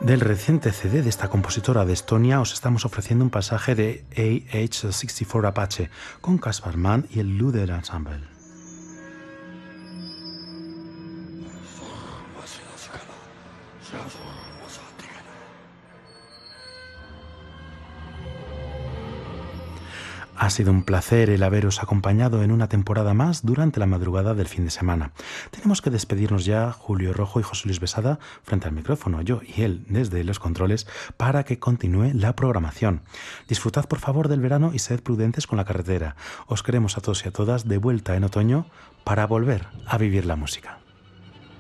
Del reciente CD de esta compositora de Estonia os estamos ofreciendo un pasaje de AH-64 Apache con Caspar Mann y el Luder Ensemble. Ha sido un placer el haberos acompañado en una temporada más durante la madrugada del fin de semana. Tenemos que despedirnos ya, Julio Rojo y José Luis Besada, frente al micrófono, yo y él desde los controles, para que continúe la programación. Disfrutad por favor del verano y sed prudentes con la carretera. Os queremos a todos y a todas de vuelta en otoño para volver a vivir la música.